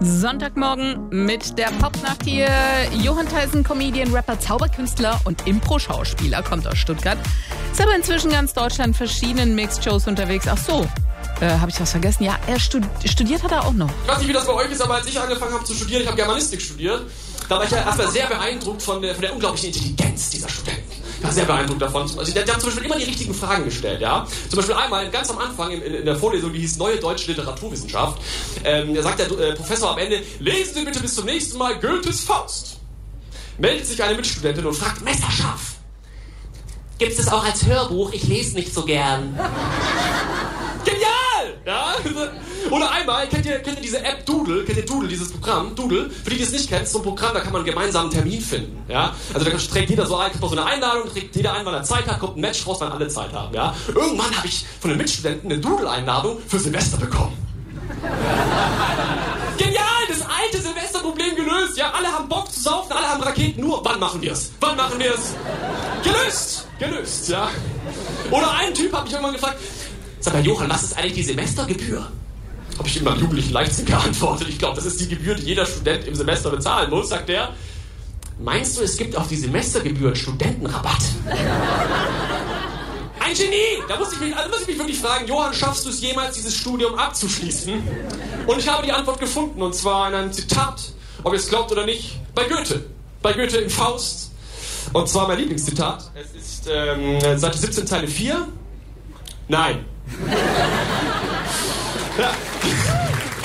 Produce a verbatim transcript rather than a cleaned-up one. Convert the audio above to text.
Sonntagmorgen mit der Popnacht hier. Johann Theisen, Comedian, Rapper, Zauberkünstler und Impro-Schauspieler, kommt aus Stuttgart. Ist aber inzwischen ganz Deutschland in verschiedenen Mixed-Shows unterwegs. Ach so, äh, habe ich was vergessen? Ja, er stud- studiert hat er auch noch. Ich weiß nicht, wie das bei euch ist, aber als ich angefangen habe zu studieren, ich habe Germanistik studiert, da war ich ja erstmal sehr beeindruckt von der, von der unglaublichen Intelligenz dieser Studenten. Ich war sehr beeindruckt davon. Also, die, die haben zum Beispiel immer die richtigen Fragen gestellt, ja. Zum Beispiel einmal, ganz am Anfang in, in, in der Vorlesung, die hieß Neue Deutsche Literaturwissenschaft, ähm, da sagt der äh, Professor am Ende, lesen Sie bitte bis zum nächsten Mal Goethes Faust. Meldet sich eine Mitstudentin und fragt, messerscharf. Gibt es das auch als Hörbuch? Ich lese nicht so gern. Genial! Ja? Oder einmal, kennt ihr, kennt ihr diese App Doodle? Kennt ihr Doodle, dieses Programm? Doodle? Für die, die es nicht kennen, ist so ein Programm, da kann man einen gemeinsamen Termin finden. Ja? Also da trägt jeder so ein, kriegt so eine Einladung, trägt jeder ein, wann er Zeit hat, kommt ein Match raus, wann alle Zeit haben. Ja? Irgendwann habe ich von den Mitstudenten eine Doodle-Einladung für Silvester bekommen. Genial! Das alte Silvesterproblem gelöst. Ja, alle haben Bock zu saufen, alle haben Raketen. Nur, wann machen wir es? Wann machen wir es? Gelöst! Gelöst, ja. Oder ein Typ hat mich irgendwann gefragt, sag mal, Johann, was ist eigentlich die Semestergebühr? Habe ich in meinem jugendlichen Leichtsinn geantwortet. Ich glaube, das ist die Gebühr, die jeder Student im Semester bezahlen muss, sagt er. Meinst du, es gibt auf die Semestergebühr einen Studentenrabatt? Ein Genie! Da muss ich mich, also muss ich mich wirklich fragen, Johann, schaffst du es jemals, dieses Studium abzuschließen? Und ich habe die Antwort gefunden, und zwar in einem Zitat, ob ihr es glaubt oder nicht, bei Goethe. Bei Goethe im Faust. Und zwar mein Lieblingszitat. Es ist ähm, Seite siebzehn, Zeile vier. Nein. Ja.